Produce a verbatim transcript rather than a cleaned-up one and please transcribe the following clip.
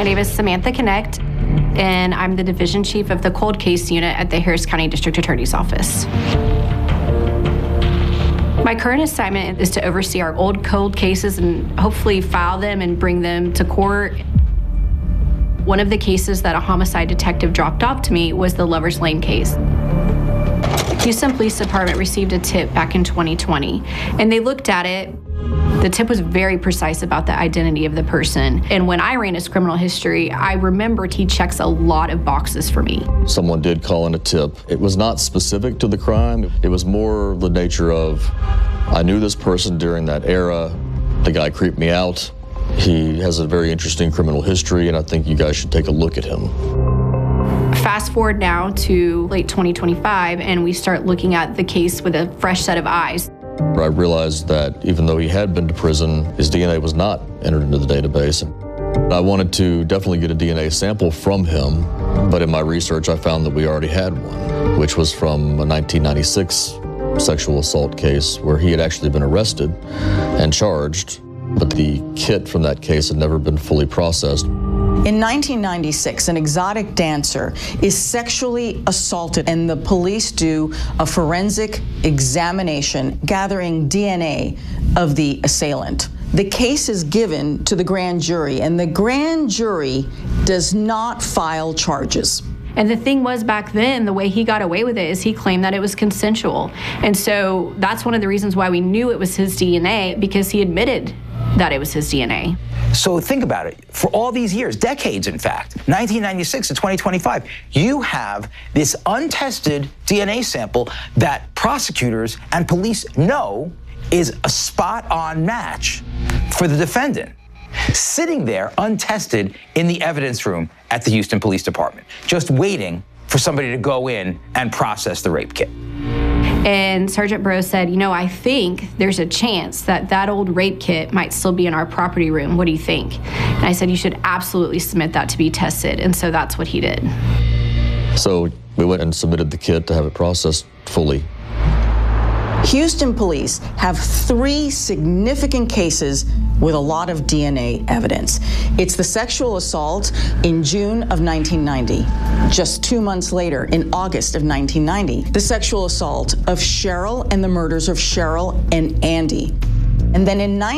My name is Samantha Connect, and I'm the Division Chief of the Cold Case Unit at the Harris County District Attorney's Office. My current assignment is to oversee our old cold cases and hopefully file them and bring them to court. One of the cases that a homicide detective dropped off to me was the Lover's Lane case. Houston Police Department received a tip back in twenty twenty, and they looked at it. The tip was very precise about the identity of the person. And when I ran his criminal history, I remembered he checks a lot of boxes for me. Someone did call in a tip. It was not specific to the crime. It was more the nature of, I knew this person during that era. The guy creeped me out. He has a very interesting criminal history, and I think you guys should take a look at him. Fast forward now to late twenty twenty-five, and we start looking at the case with a fresh set of eyes. I realized that even though he had been to prison, his D N A was not entered into the database. I wanted to definitely get a D N A sample from him, but in my research I found that we already had one, which was from a nineteen ninety-six sexual assault case where he had actually been arrested and charged, but the kit from that case had never been fully processed. In nineteen ninety-six, an exotic dancer is sexually assaulted, and the police do a forensic examination gathering D N A of the assailant. The case is given to the grand jury, and the grand jury does not file charges. And the thing was, back then, the way he got away with it is he claimed that it was consensual. And so that's one of the reasons why we knew it was his D N A, because he admitted that it was his D N A. So think about it. For all these years, decades in fact, nineteen ninety-six to twenty twenty-five, you have this untested D N A sample that prosecutors and police know is a spot-on match for the defendant, sitting there untested in the evidence room at the Houston Police Department, just waiting for somebody to go in and process the rape kit. And Sergeant Bro said, you know, I think there's a chance that that old rape kit might still be in our property room. What do you think? And I said, you should absolutely submit that to be tested. And so that's what he did. So we went and submitted the kit to have it processed fully. Houston police have three significant cases with a lot of D N A evidence. It's the sexual assault in June of nineteen ninety. Just two months later, in August of nineteen ninety, the sexual assault of Cheryl and the murders of Cheryl and Andy. And then in